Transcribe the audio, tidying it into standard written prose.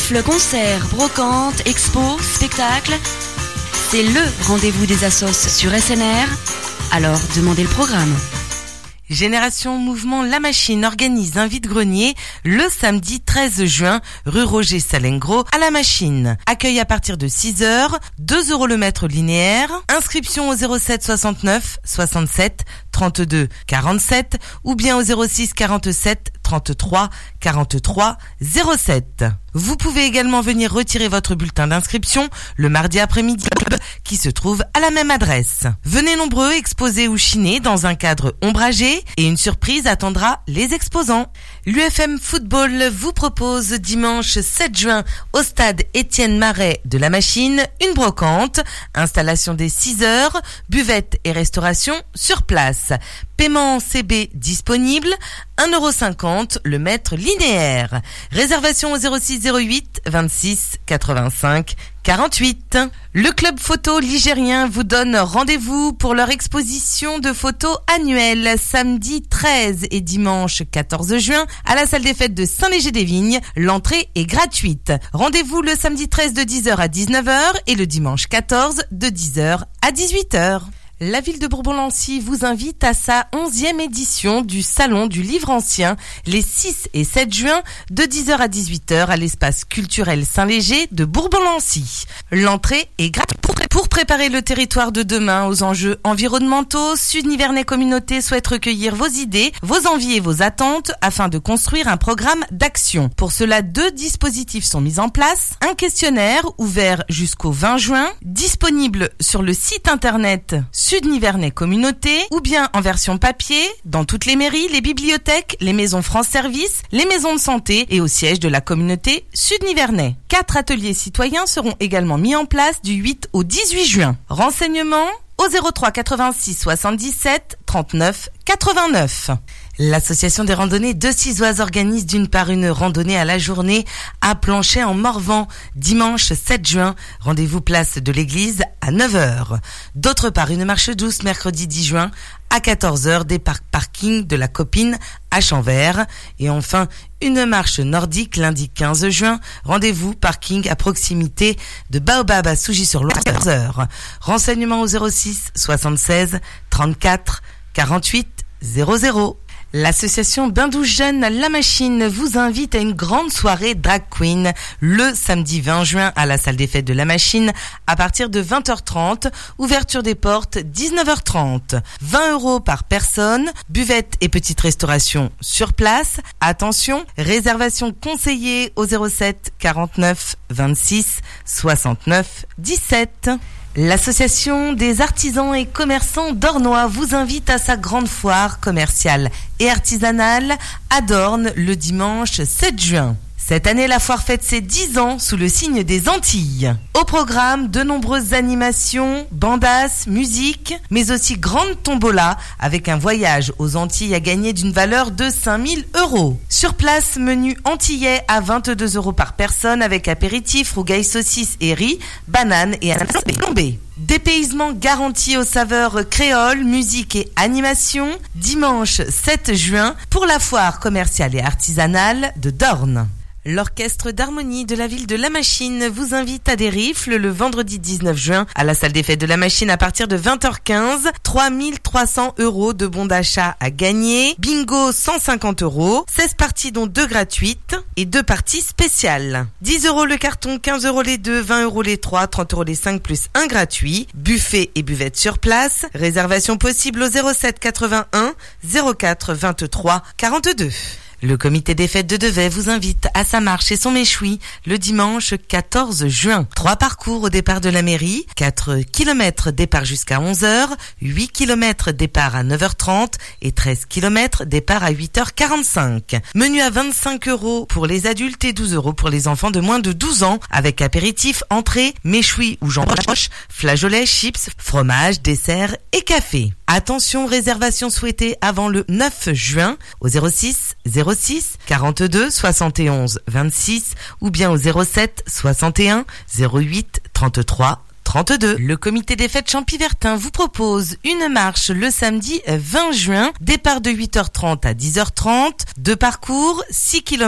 Rifle, concerts, brocantes, expos, spectacles. C'est le rendez-vous des assos sur SNR. Alors, demandez le programme. Génération Mouvement La Machine organise un vide-grenier le samedi 13 juin, rue Roger Salengro, à La Machine. Accueil à partir de 6h, 2 € le mètre linéaire. Inscription au 07 69 67 32 47 ou bien au 06 47 33 43 07. Vous pouvez également venir retirer votre bulletin d'inscription le mardi après-midi qui se trouve à la même adresse. Venez nombreux exposer ou chiner dans un cadre ombragé et une surprise attendra les exposants. L'UFM Football vous propose dimanche 7 juin au stade Étienne Marais de La Machine une brocante, installation dès 6h, buvette et restauration sur place. Paiement en CB disponible, 1,50 € le mètre linéaire. Réservation au 06 08 26 85 48. Le club photo ligérien vous donne rendez-vous pour leur exposition de photos annuelle samedi 13 et dimanche 14 juin à la salle des fêtes de Saint-Léger-des-Vignes. L'entrée est gratuite. Rendez-vous le samedi 13 de 10h à 19h et le dimanche 14 de 10h à 18h. La ville de Bourbon-Lancy vous invite à sa 11e édition du Salon du Livre Ancien les 6 et 7 juin de 10h à 18h à l'espace culturel Saint-Léger de Bourbon-Lancy. L'entrée est gratuite. Pour préparer le territoire de demain aux enjeux environnementaux, Sud Nivernais Communauté souhaite recueillir vos idées, vos envies et vos attentes afin de construire un programme d'action. Pour cela, 2 dispositifs sont mis en place. Un questionnaire ouvert jusqu'au 20 juin, disponible sur le site internet Sud Nivernais Communauté ou bien en version papier dans toutes les mairies, les bibliothèques, les maisons France Service, les maisons de santé et au siège de la communauté Sud Nivernais. 4 ateliers citoyens seront également mis en place du 8 au 18 juin. Renseignements au 03 86 77 39 89. L'association des randonnées de Cizoise organise d'une part une randonnée à la journée à Planchet en Morvan, dimanche 7 juin, rendez-vous place de l'église à 9h. D'autre part une marche douce mercredi 10 juin à 14h, départ parking de la Copine à Champvert. Et enfin, une marche nordique lundi 15 juin, rendez-vous parking à proximité de Baobab à Sougy-sur-Loire à 14h. Renseignements au 06 76 34 48 00. L'association Bain Douche Jeune La Machine vous invite à une grande soirée drag queen le samedi 20 juin à la salle des fêtes de La Machine à partir de 20h30, ouverture des portes 19h30. 20 € par personne, buvette et petite restauration sur place. Attention, réservation conseillée au 07 49 26 69 17. L'association des artisans et commerçants d'Ornois vous invite à sa grande foire commerciale et artisanale à Dornes le dimanche 7 juin. Cette année, la foire fête ses 10 ans sous le signe des Antilles. Au programme, de nombreuses animations, bandas, musique, mais aussi grande tombola avec un voyage aux Antilles à gagner d'une valeur de 5 000 €. Sur place, menu antillais à 22 € par personne avec apéritif, rougail saucisse et riz, banane et ananas plombé. Dépaysement garanti aux saveurs créoles, musique et animation, dimanche 7 juin pour la foire commerciale et artisanale de Dornes. L'orchestre d'harmonie de la ville de La Machine vous invite à des rifles le vendredi 19 juin à la salle des fêtes de La Machine à partir de 20h15. 3 300 € de bons d'achat à gagner. Bingo 150 €. 16 parties dont 2 gratuites et 2 parties spéciales. 10 € le carton, 15 € les 2, 20 € les 3, 30 € les 5 plus 1 gratuit. Buffet et buvette sur place. Réservation possible au 07 81 04 23 42. Le comité des fêtes de Devey vous invite à sa marche et son méchoui le dimanche 14 juin. 3 parcours au départ de la mairie, 4 km départ jusqu'à 11h, 8 km départ à 9h30 et 13 km départ à 8h45. Menu à 25 € pour les adultes et 12 € pour les enfants de moins de 12 ans avec apéritif, entrée, méchoui ou jambon roche, flageolets, chips, fromage, dessert et café. Attention, réservation souhaitée avant le 9 juin au 06 42 71 26 ou bien au 07 61 08 33 32. Le comité des fêtes Champy-Vertin vous propose une marche le samedi 20 juin, départ de 8h30 à 10h30, 2 parcours, 6 km